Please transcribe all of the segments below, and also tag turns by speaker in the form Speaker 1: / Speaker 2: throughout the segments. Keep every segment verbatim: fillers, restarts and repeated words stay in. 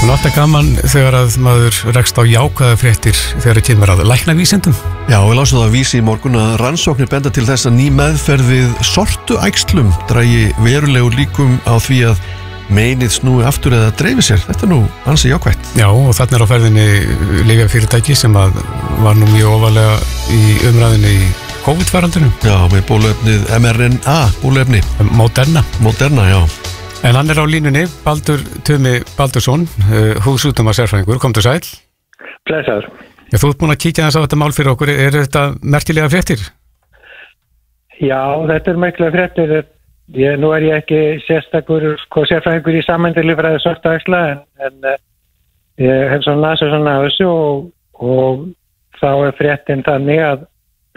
Speaker 1: En alltaf gaman þegar að maður rekst á jákvæða fréttir þegar það kemur að læknavísindum.
Speaker 2: Já, við lásum það að vísi í morgun að rannsóknir benda til þess að ný meðferð við sortuæxlum dragi verulegu líkum á því að meinið snúi aftur eða dreifi sér. Þetta er nú ansi jákvætt.
Speaker 1: Já, og þarna er á ferðinni lyfjafyrirtæki sem að var nú mjög ofarlega í umræðinni í COVID-faraldrinum.
Speaker 2: Já, með bóluefnið M R N A bóluefni.
Speaker 1: Moderna.
Speaker 2: Moderna, já.
Speaker 1: En hann er á línunni, Baldur Tumi Baldursson, húsútuma sérfræðingur, komdu sæl.
Speaker 3: Blessaður.
Speaker 1: Já, þú ert búin að kíkja þess á þetta mál fyrir okkur, er þetta merkilega fréttir?
Speaker 3: Já, þetta er merkilega fréttir. Ég, nú er ég ekki sérstakur sko, sérfræðingur í sameindilífræði sortuæxla, en, en ég hef svona nasað svona af þessu og, og þá er fréttin þannig að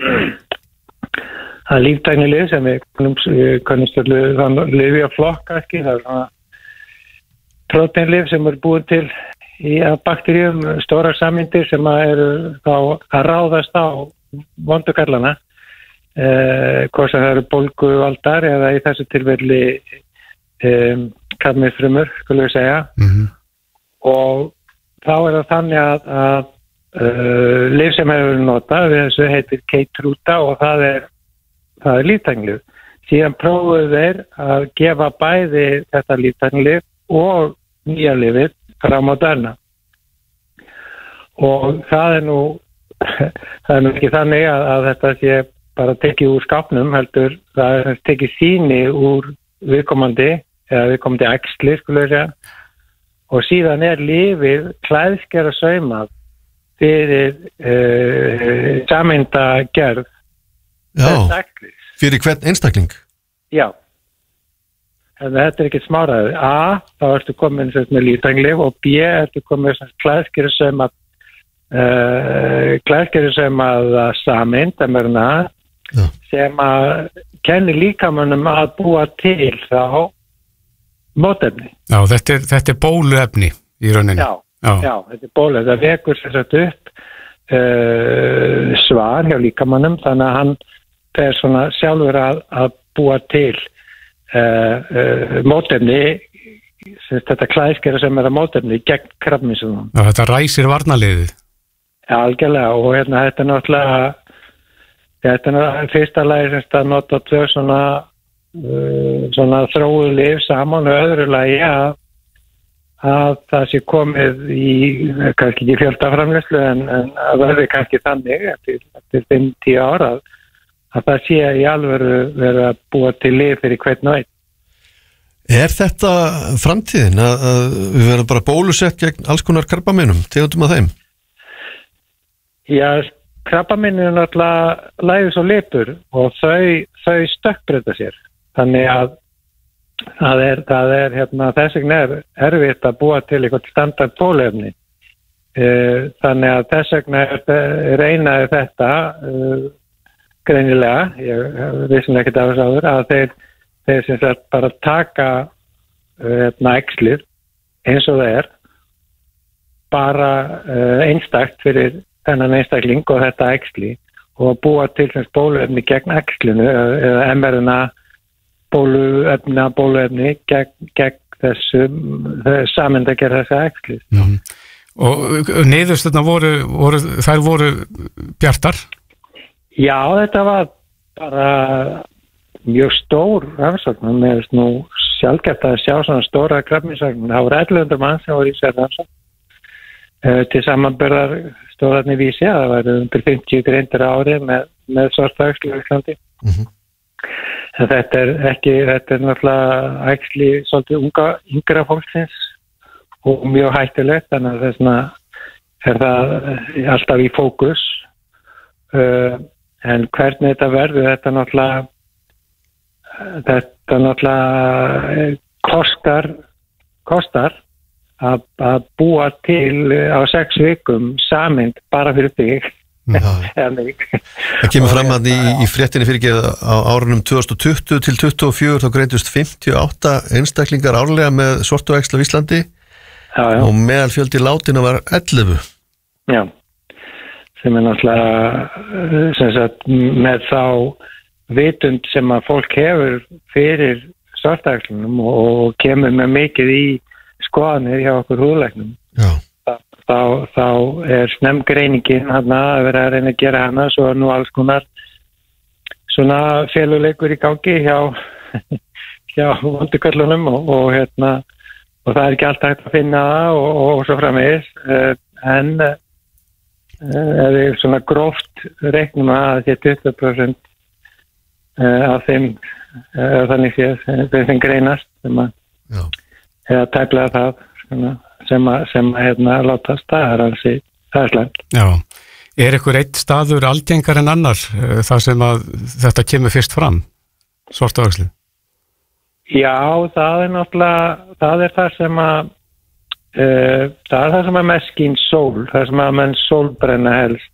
Speaker 3: að líftæknilyf sem við kannumst allir lyfjaflokka, það er svona próteinlyf sem er búin til í bakteríum, stórar sameindir sem eru þá að ráðast á vondukallana, eh, hvort sem það eru bólguvaldar eða í þessu tilfelli eh, kadmínsfrumur, skulum við segja.
Speaker 1: Mm-hmm.
Speaker 3: Og þá er það þannig að, að uh, lyf sem hefur verið notað við þessu heitir Keytruda og það er það er líftæknilyf. Síðan prófuðu þeir að gefa bæði þetta líftæknilyf og nýja lyfið frá Moderna. Og það er nú það er nú ekki þannig að, að þetta sé bara tekið úr skápnum, heldur það er tekið sýni úr viðkomandi eða viðkomandi æxli, skulum við segja, og síðan er lyfið klæðskera saumað fyrir uh, sameindagerð.
Speaker 2: Já, fyrir hvern einstakling?
Speaker 3: Já. En þetta er ekki smáraði. A, þá ertu komin með líftæknilyf og B, ertu komin með klæðskera saumað uh, klæðskera saumað sameind, M R N A, Já. Sem að kenni líkamönnum að búa til þá mótefni.
Speaker 1: Já, þetta er, þetta er bóluefni í rauninni.
Speaker 3: Já, já. já þetta er bóluefni. Það vekur sér satt upp uh, svar hjá líkamönnum, þannig að hann fer svona sjálfur að, að búa til uh, uh, mótefni, þetta klæðskera sem er að mótefni gegn krabbameinsvöldum.
Speaker 1: Já, þetta ræsir varnarliðið.
Speaker 3: Já, algjörlega, og hérna þetta er náttúrulega þetta er fyrsta lagi sem að nota tvö svona uh, svona þróuð lyf saman og öðru lagi að, að það sé komið í kannski ekki fjöldaframleiðslu en, en að verði kannski þannig eftir, eftir fimm til tíu ára að, að það sé í alvöru verið að búa til lyf fyrir hvern og einn.
Speaker 2: Er þetta framtíðin að, að við verðum bara bólusett gegn alls konar krabbameinum, tegundum að þeim?
Speaker 3: Já, krabbameinin er náttúrulega læðis og lipur og þau, þau stökkbreyta sér. Þannig að það er, það er hérna, þess vegna er erfitt að búa til eitthvað standard bóluefni. Þannig að þess vegna er, er einaði þetta uh, greinilega, ég vissin ekki af þess áður, að þeir, þeir sem sagt bara taka hérna, æxlið eins og það er bara uh, einstakt fyrir þennan einstakling og þetta æxli og búa til sem bóluefni gegn æxlinu eða M R N A bóluefna bóluefni gegn, gegn þessu sameindagerð þessu æxli.
Speaker 1: Mm. Og niðurstöðna voru, voru þær voru bjartar?
Speaker 3: Já, þetta var bara mjög stór rannsókn, mér finnst nú sjálfgeft að sjá svona stóra krabbameinsrannsókn. Það voru ellefu hundruð manns sem voru í sér rannsókn. Uh, til samanburðar stóðarni vísi að það væri undir fimmtíu greindir ári með, með sortuæxli á Íslandi.
Speaker 2: Mm-hmm.
Speaker 3: En þetta er ekki, þetta er náttúrulega æxli svolítið unga, yngra fólksins og mjög hættulegt, þannig að þessna er það alltaf í fókus. Uh, en hvernig þetta verður, þetta náttúrulega, þetta náttúrulega kostar, kostar Að, að búa til á sex vikum sameind bara fyrir þig.
Speaker 2: Það kemur fram að í, í fréttinni fyrirgeð á árunum tvö þúsund tuttugu til tuttugu og fjögur þá greindust fimmtíu og átta einstaklingar árlega með sortuæxli á Íslandi
Speaker 3: já, já.
Speaker 2: Og meðalfjöldi látinna var ellefu.
Speaker 3: Já, sem er náttúrulega sem sagt, með þá vitund sem að fólk hefur fyrir sortuæxlunum og kemur með mikið í skoðanir hjá okkur húðlæknum
Speaker 2: Já.
Speaker 3: þá, þá er snemgreiningin hana að vera að reyna að gera hana, svo er nú alls konar svona féluleikur í gangi hjá hjá vonduköllunum og, og hérna og það er ekki alltaf hægt að finna það og, og svo framvegis en ef við svona gróft reiknum að þetta tuttugu prósent af þeim þannig séð þeim greinast sem að eða tæplega það svona, sem að, sem að hérna látast það er alls í það er slæmt.
Speaker 1: Já, er ykkur eitt staður algengar en annar þar sem að þetta kemur fyrst fram, sortuæxli?
Speaker 3: Já, það er náttúrulega það er það sem að uh, það er það sem að mest skín sól, það sem að menn sólbrenna helst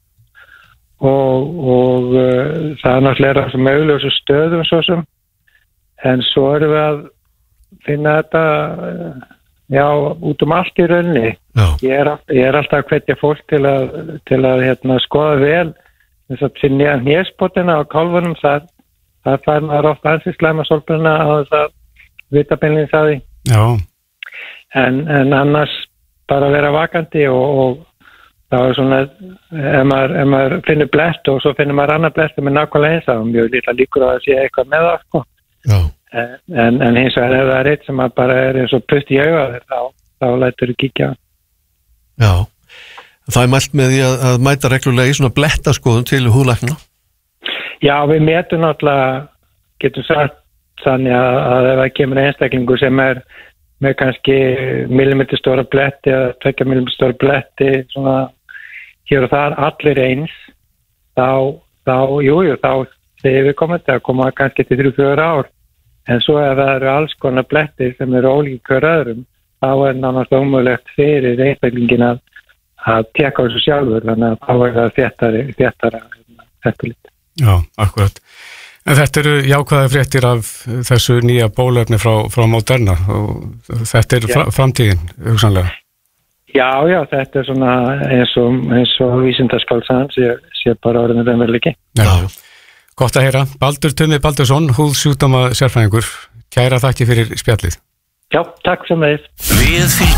Speaker 3: og, og uh, það er náttúrulega sem augljósu stöðum svo sem en svo erum við að finna þetta já, út um allt í rauninni. Ég er, ég er alltaf að hvetja fólk til að, til að hérna, skoða vel þess að finna hnéspotina á kálfunum þar, þar fær maður ofta ansið slæma sólbruna á þess að vita beinlega það í.
Speaker 1: Já.
Speaker 3: En, en annars bara vera vakandi og, og það er svona ef maður, ef maður finnur blett og svo finnur maður annar blett með nákvæmlega eins að mjög lítið líkur á að sé eitthvað með það sko.
Speaker 2: Já.
Speaker 3: En, en hins vegar ef það er eitt sem bara er eins og putt í auga þér þá, þá lætur þú kíkja.
Speaker 2: Já, það er mælt með því að, að mæta reglulega í svona blettaskoðun til húðlækna.
Speaker 3: Já, við metum náttúrulega, getum sagt þannig að, að ef það kemur einstaklingur sem er með kannski millimetri stóra bletti eða tvekja millimetri stóra bletti svona hér og þar allir eins þá, þá, jú, jú, þá segir við komandi að koma kannski til þrjú fjögur ár. En svo ef það eru alls konar blettir sem eru ólík hver öðrum, þá er nánast ómögulegt fyrir einstaklingin að, að tjekka þessu sjálfur, þannig að þá er það þéttara, þéttara eftirlit.
Speaker 1: Já, akkurat. En þetta eru jákvæða fréttir af þessu nýja bóluefni frá, frá Moderna og þetta er fra, framtíðin, hugsanlega.
Speaker 3: Já, já, þetta er svona eins og, eins og vísindaskálsan sé, sé bara orðin raunveruleiki.
Speaker 1: Já, já. Gott að heyra. Baldur Tumi Baldursson, húðsjúkdóma sérfræðingur. Kæra þakki fyrir spjallið.
Speaker 3: Já, takk sem þeir.